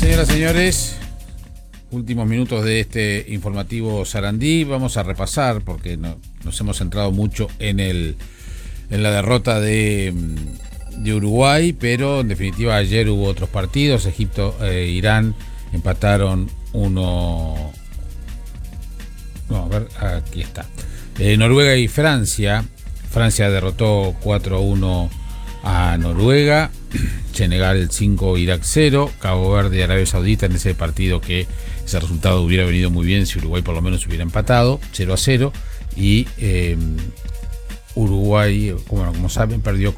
Señoras y señores, últimos minutos de este informativo Sarandí. Vamos a repasar, porque nos hemos centrado mucho en la derrota de Uruguay, pero en definitiva ayer hubo otros partidos. Egipto e Irán empataron uno. No, a ver, aquí está. Noruega y Francia. Francia derrotó 4-1 a Noruega. Senegal 5, Irak 0. Cabo Verde y Arabia Saudita en ese partido que ese resultado hubiera venido muy bien si Uruguay por lo menos hubiera empatado, 0-0. Y Uruguay, como saben, perdió